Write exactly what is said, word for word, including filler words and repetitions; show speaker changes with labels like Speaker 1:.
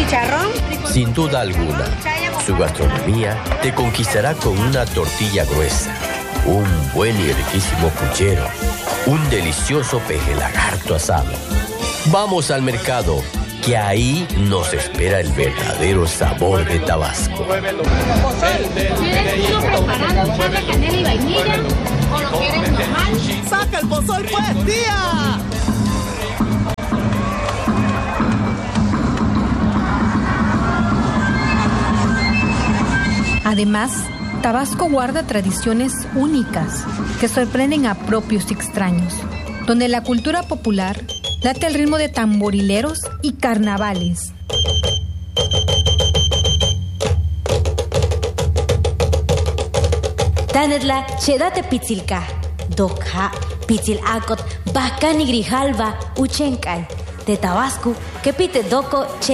Speaker 1: chicharrón.
Speaker 2: Sin duda alguna, su gastronomía te conquistará con una tortilla gruesa, un buen y riquísimo puchero, un delicioso peje lagarto asado. Vamos al mercado, que ahí nos espera el verdadero sabor de Tabasco.
Speaker 1: ¿Quieres uno preparado, echarle canela y vainilla? ¿O lo quieres normal?
Speaker 3: ¡Saca el pozol, pues, tía!
Speaker 4: Además, Tabasco guarda tradiciones únicas que sorprenden a propios y extraños, donde la cultura popular late al ritmo de tamborileros y carnavales.
Speaker 5: Tanetla chedate pitzilka, dokha, pitzil akot, bakani grijalva, uchenkal, de Tabasco, que pite doko